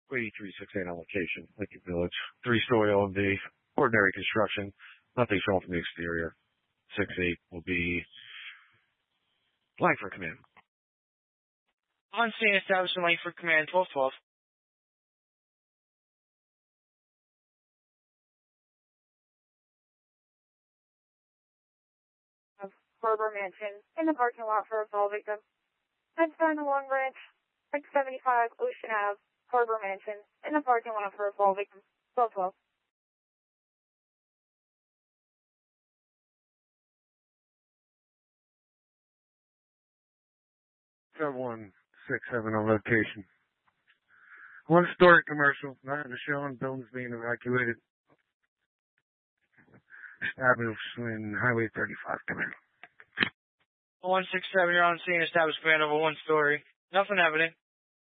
8368 on location, Lincoln Village. 3-story OMV, ordinary construction, nothing shown from the exterior. 6-8 will be Langford Command. On scene, establishing Langford Command, 1212. Harbor Mansion in the parking lot for a fall victim. Head sign along branch, 675 Ocean Ave, Harbor Mansion in the parking lot for a fall victim. 1212. 7167 on location. 1-story commercial, not shown, buildings being evacuated. Establishing Highway 35 Command. 167, you're on scene, established command over 1-story. Nothing evident.